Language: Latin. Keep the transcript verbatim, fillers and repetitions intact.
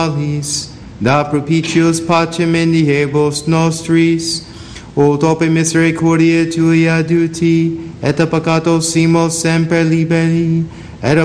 da propitios pacem indiebus nostris, ut ope misericordia tua duti, et a peccato simul semper liberi, et